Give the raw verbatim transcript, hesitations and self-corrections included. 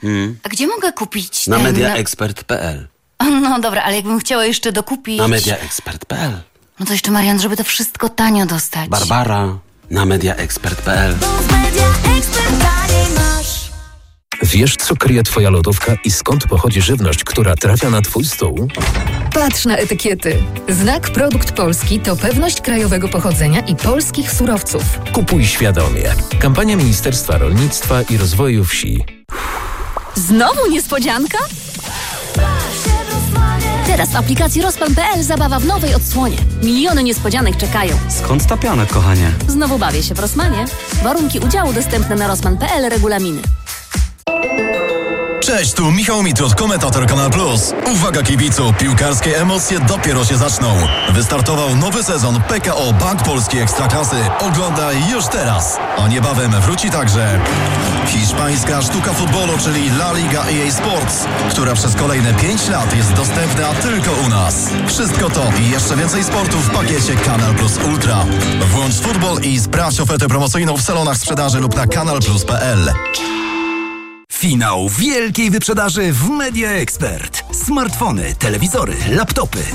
Hmm. A gdzie mogę kupić Na ten... mediaexpert kropka p l. No dobra, ale jakbym chciała jeszcze dokupić... Na mediaexpert kropka p l. No to jeszcze, Marian, żeby to wszystko tanio dostać. Barbara na mediaexpert kropka p l. Wiesz, co kryje twoja lodówka i skąd pochodzi żywność, która trafia na twój stół? Patrz na etykiety. Znak Produkt Polski to pewność krajowego pochodzenia i polskich surowców. Kupuj świadomie. Kampania Ministerstwa Rolnictwa i Rozwoju Wsi. Znowu niespodzianka? Teraz w aplikacji Rosman kropka p l zabawa w nowej odsłonie. Miliony niespodzianek czekają. Skąd ta pianek, kochanie? Znowu bawię się w Rosmanie. Warunki udziału dostępne na rosman kropka p l, regulaminy. Cześć, tu Michał Mitrud, komentator Kanal Plus. Uwaga kibicu, piłkarskie emocje dopiero się zaczną. Wystartował nowy sezon P K O Bank Polski Ekstraklasy. Oglądaj już teraz. A niebawem wróci także hiszpańska sztuka futbolu, czyli La Liga E A Sports, która przez kolejne pięć lat jest dostępna tylko u nas. Wszystko to i jeszcze więcej sportu w pakiecie Kanal Plus Ultra. Włącz futbol i sprawdź ofertę promocyjną w salonach sprzedaży lub na kanal plus kropka p l. Finał wielkiej wyprzedaży w Media Expert. Smartfony, telewizory, laptopy,